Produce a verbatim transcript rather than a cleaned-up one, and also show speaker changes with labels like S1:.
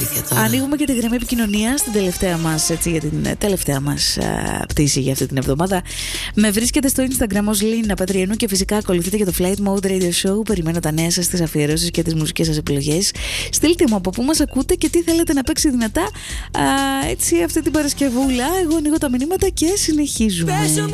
S1: αλήθεια τώρα.
S2: Ανοίγουμε και τη γραμμή επικοινωνία στην τελευταία μας, έτσι, για την τελευταία μας α, πτήση για αυτή την εβδομάδα. Με βρίσκεται στο Instagram ως Λίνα Πατριανού και φυσικά ακολουθείτε και το Flight Mode Radio Show. Περιμένω τα νέα σας, τις αφιερώσεις και τις μουσικές σας επιλογές. Στείλτε μου από πού μας ακούτε και τι θέλετε να παίξει δυνατά α, έτσι αυτή την Παρασκευούλα. Εγώ ανοίγω τα μηνύματα και συνεχίζουμε.